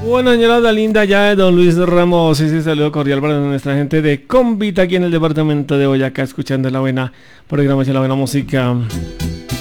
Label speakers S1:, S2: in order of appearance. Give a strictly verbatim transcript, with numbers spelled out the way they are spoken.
S1: Bueno, señora linda, ya de don Luis Ramos, ese saludo cordial para nuestra gente de Convita aquí en el departamento de Boyacá, escuchando la buena programación, la buena música.